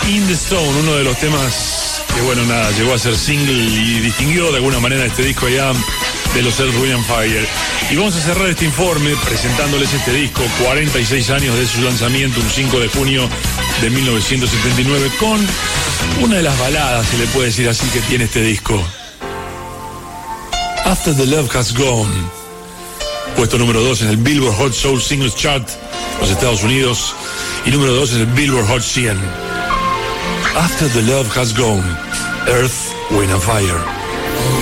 In the Stone, uno de los temas que, bueno, nada, llegó a ser single y distinguió de alguna manera este disco ya de los Earth, Wind & Fire. Y vamos a cerrar este informe presentándoles este disco, 46 años de su lanzamiento, un 5 de junio de 1979, con una de las baladas, se le puede decir así, que tiene este disco. After the Love Has Gone, puesto número 2 en el Billboard Hot Soul Singles Chart, los Estados Unidos, y número 2 en el Billboard Hot 100. After the Love Has Gone, Earth, Wind & Fire.